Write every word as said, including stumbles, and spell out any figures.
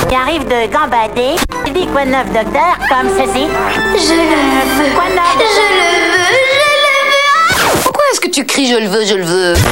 qui arrive de gambader. Il dit quoi de neuf, docteur, comme ceci. Je le veux. Quoi de neuf? Je le veux, je le veux. Pourquoi est-ce que tu cries je le veux, je le veux?